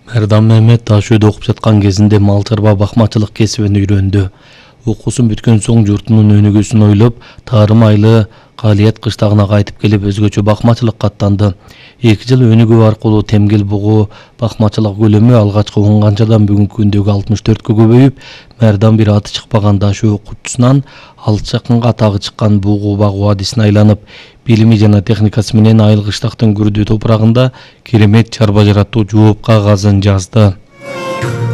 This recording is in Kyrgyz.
Мәрдан Мehmet Taş Үйдө окуп жаткан кезинде мал чарба бакмачылык кесибин үйрөндү. Окуусун бүткөн соң журтунун өнүгүүсүн ойлоп, Тарым Айлы Калиет кыштагына кайтып келип өзгөчө бакмачылыкка аттанды. 2 жыл өнүгүү аркылуу темгел бугу бакмачылык көлөмү алгачкы 10 канчадан бүгүнкү күндөгү 64кө көбөйүп, Мәрдан бир аты чыкпаган Taş Үй окуучусунан алыс жакынга атагы чыккан бугу багуу адисине айланып, билими жана техникасы менен Айыл кыштактын күрдүү топурагында керемет чарба жаратуу жооп кагазын жазды.